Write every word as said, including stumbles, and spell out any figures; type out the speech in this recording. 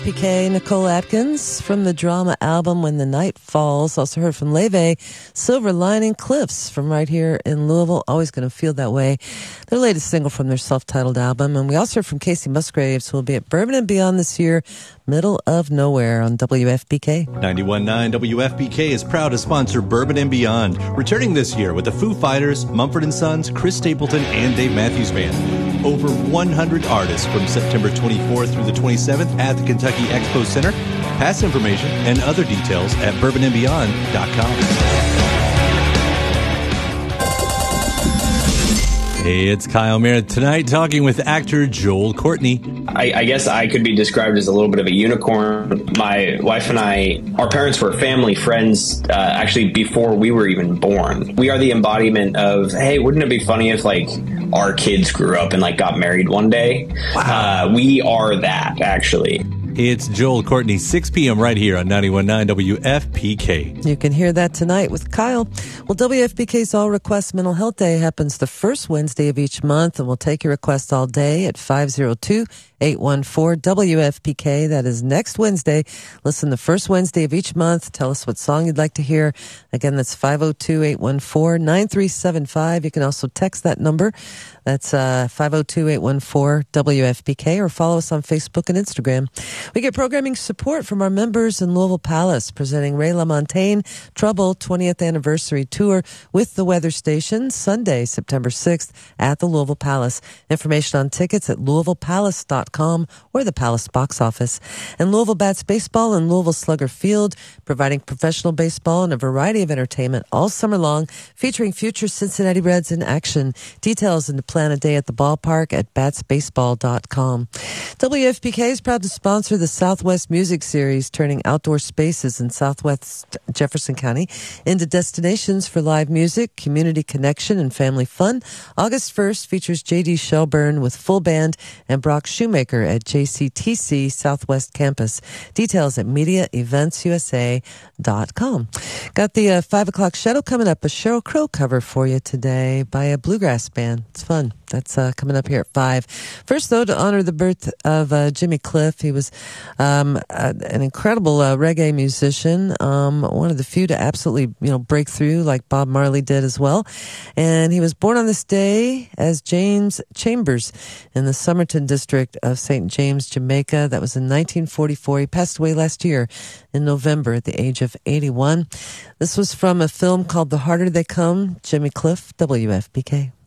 P K, Nicole Atkins from the drama album When the Night Falls. Also heard from Leve, Silver Lining Cliffs from right here in Louisville. Always going to feel that way. Their latest single from their self-titled album. And we also heard from Casey Musgraves, who will be at Bourbon and Beyond this year, middle of nowhere on W F P K. ninety-one point nine W F P K is proud to sponsor Bourbon and Beyond, returning this year with the Foo Fighters, Mumford and Sons, Chris Stapleton, and Dave Matthews Band. Over one hundred artists from September twenty-fourth through the twenty-seventh at the Kentucky Expo Center. Pass information and other details at bourbon and beyond dot com. Hey, it's Kyle Merritt tonight talking with actor Joel Courtney. I, I guess I could be described as a little bit of a unicorn. My wife and I, our parents were family friends uh, actually before we were even born. We are the embodiment of, hey, wouldn't it be funny if like our kids grew up and like got married one day? Wow. Uh, we are that, actually. It's Joel Courtney, six p.m. right here on ninety-one point nine W F P K. You can hear that tonight with Kyle. Well, W F P K's All Request Mental Health Day happens the first Wednesday of each month, and we'll take your request all day at five oh two, eight one four, W F P K. That is next Wednesday. Listen the first Wednesday of each month. Tell us what song you'd like to hear. Again, that's five oh two, eight one four, nine three seven five. You can also text that number. That's uh, five oh two, eight one four, W F P K, or follow us on Facebook and Instagram. We get programming support from our members in Louisville Palace, presenting Ray LaMontagne Trouble twentieth Anniversary Tour with the Weather Station, Sunday, September sixth at the Louisville Palace. Information on tickets at louisville palace dot com or the Palace box office. And Louisville Bats Baseball and Louisville Slugger Field, providing professional baseball and a variety of entertainment all summer long, featuring future Cincinnati Reds in action. Details and to plan a day at the ballpark at bats baseball dot com. W F P K is proud to sponsor the Southwest Music Series, turning outdoor spaces in Southwest Jefferson County into destinations for live music, community connection, and family fun. August first features J D Shelburne with full band and Brock Shoemaker at J C T C Southwest Campus. Details at media events u s a dot com. Got the uh, five o'clock shadow coming up, a Sheryl Crow cover for you today by a bluegrass band. It's fun. That's uh, coming up here at five. First, though, to honor the birth of uh, Jimmy Cliff. He was um, uh, an incredible uh, reggae musician, um, one of the few to absolutely, you know, break through like Bob Marley did as well. And he was born on this day as James Chambers in the Somerton district of Saint James, Jamaica. That was in nineteen forty-four. He passed away last year in November at the age of eighty-one. This was from a film called The Harder They Come. Jimmy Cliff, W F P K.